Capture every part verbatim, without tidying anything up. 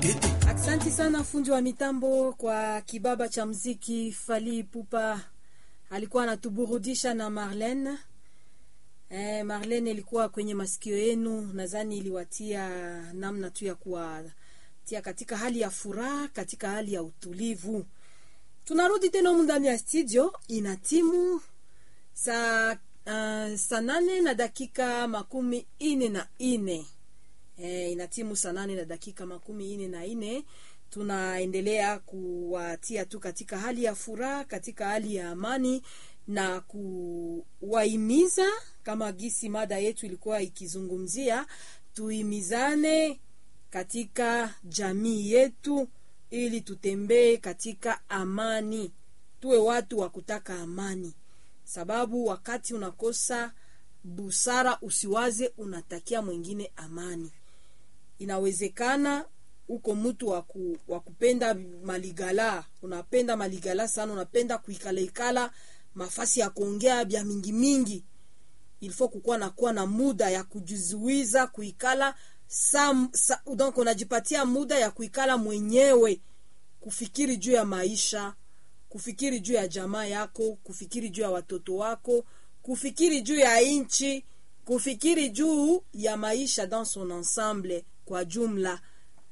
Asante sana fundi wa mitambo kwa kibaba cha muziki. Fally Ipupa alikuwa anatuburudisha na Marlene. Eh, Marlene ilikuwa kwenye masikio yenu, nadhani iliwatia namna tu ya kuwatia katika hali ya furaha, katika hali ya utulivu. Tunarudi tena ndani ya studio, ina timu saa uh, saa nane na dakika makumi ine na ine. Eh, ina timu saa nane na dakika makumi ine na ine. Tunaendelea kuwatia tu katika hali ya furaha, katika hali ya amani na kuwahimiza kama gisi mada yetu ilikuwa ikizungumzia, tuimizane katika jamii yetu ili tutembee katika amani. Tuwe watu wa kutaka amani. Sababu wakati unakosa busara, usiwaze unatakia mwingine amani. Inawezekana uko mtu waku, wakupenda maligala, unapenda maligala sana, unapenda kuikala ikala mafasi ya kuongea bia mingi mingi. Ilifo kukua na kuwa na muda ya kujizuiza kuikala sa, sa, donc unajipatia muda ya kuikala mwenyewe, kufikiri juu ya maisha, kufikiri juu ya jamaa yako, kufikiri juu ya watoto wako, kufikiri juu ya inchi, kufikiri juu ya maisha dans son ensemble kwa jumla.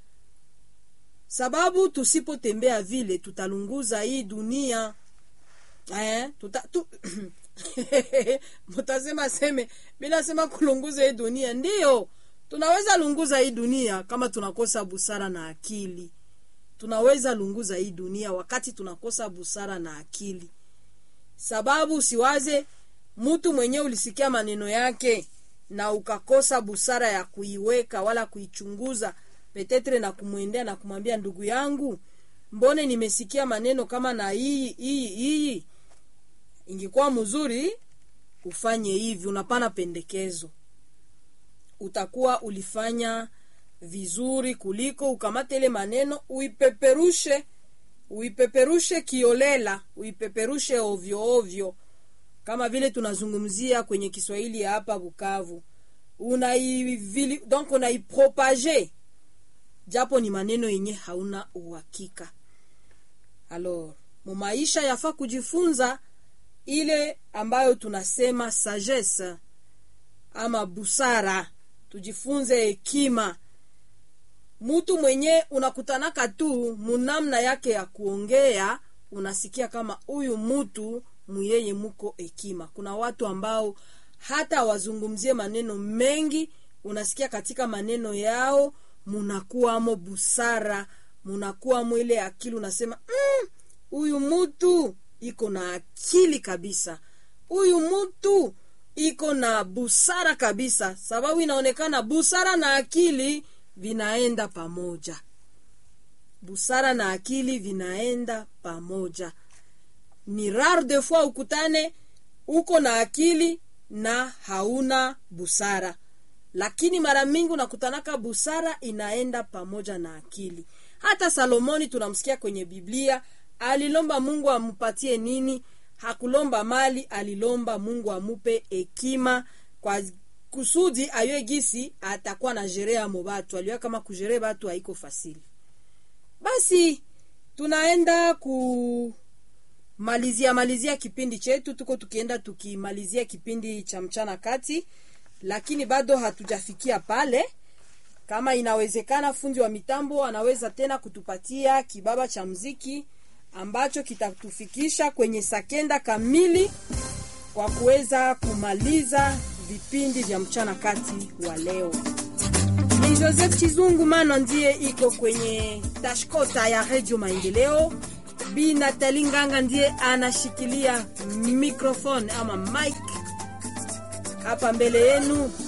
Sababu tusipotembea vile tutalunguza hii dunia. Eh, tuta tu mtasema seme bila sema kulunguza hii dunia. Ndio, tunaweza lunguza hii dunia kama tunakosa busara na akili. Tunaweza lunguza hii dunia wakati tunakosa busara na akili. Sababu usiwaze mtu mwenyewe ulisikia maneno yake na ukakosa busara ya kuiweka wala kuichunguza, petetre na kumwendea na kumwambia, ndugu yangu, mbone nimesikia maneno kama na hii hii hii, ingekuwa mzuri ufanye hivi, unapana pendekezo, utakuwa ulifanya vizuri kuliko ukamate ile maneno uipeperushe uipeperushe kiolela, uipeperushe ovyo ovyo. Kama vile tunazungumzia kwenye Kiswahili ya hapa Bukavu, unaivili donc unaipropager japo ni maneno yenye hauna uhakika. Alors, mu maisha yafaa kujifunza ile ambayo tunasema sagesse ama busara, tujifunze hekima. Mtu mwenye unakutanaka tu munamna yake ya kuongea, unasikia kama huyu mtu muyeye muko hekima. Kuna watu ambao hata wazungumzie maneno mengi, unasikia katika maneno yao munakuwa amo busara, munakuwa mwile akili, unasema huyu mm, mtu iko na akili kabisa, huyu mtu iko na busara kabisa. Sababu inaonekana busara na akili vinaenda pamoja. Busara na akili vinaenda pamoja. Ni rare de fois ukutane uko na akili na hauna busara. Lakini mara mingi unakutanaka busara inaenda pamoja na akili. Hata Salomoni tunamsikia kwenye Biblia, alilomba Mungu amupatie nini? Hakulomba mali, alilomba Mungu amupe hekima kwa kusudi ayo gisi atakuwa na jerea mobatu. Aliyo kama kujere batu haiko fasili. Basi tunaenda ku malizia malizia kipindi chetu, tuko tukienda tukimalizia kipindi cha mchana kati, lakini bado hatujafikia pale. Kama inawezekana fundi wa mitambo anaweza tena kutupatia kibaba cha muziki ambacho kitatufikisha kwenye sakenda kamili kwa kuweza kumaliza vipindi vya mchana kati wa leo. Ni Joseph Chizungu Mano ndiye iko kwenye tashkota ya Radio Maendeleo. Bi Nathalie Nganga ndiye anashikilia microphone ama mic hapa mbele yenu.